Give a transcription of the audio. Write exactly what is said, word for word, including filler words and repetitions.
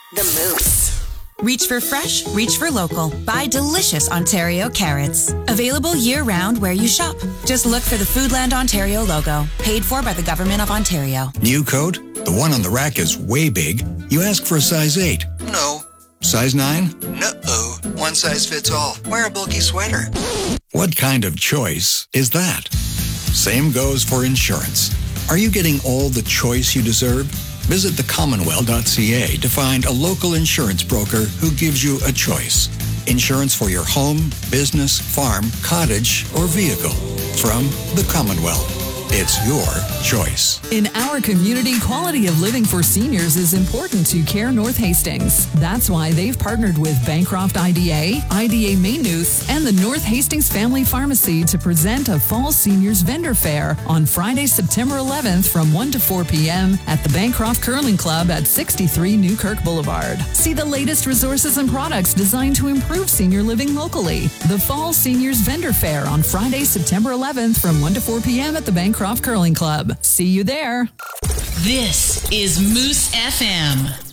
The Moose. Reach for fresh, reach for local. Buy delicious Ontario carrots. Available year-round where you shop. Just look for the Foodland Ontario logo. Paid for by the Government of Ontario. New coat? The one on the rack is way big. You ask for a size eight. No. Size nine? No-oh. One size fits all. Wear a bulky sweater. What kind of choice is that? Same goes for insurance. Are you getting all the choice you deserve? Visit the commonwealth dot c a to find a local insurance broker who gives you a choice. Insurance for your home, business, farm, cottage, or vehicle. From the Commonwealth. It's your choice. In our community, quality of living for seniors is important to Care North Hastings. That's why they've partnered with Bancroft I D A, I D A Maynooth, and the North Hastings Family Pharmacy to present a Fall Seniors Vendor Fair on Friday, September eleventh from one to four p.m. at the Bancroft Curling Club at sixty-three Newkirk Boulevard. See the latest resources and products designed to improve senior living locally. The Fall Seniors Vendor Fair on Friday, September eleventh from one to four p.m. at the Bancroft Curling Club. See you there. This is Moose F M.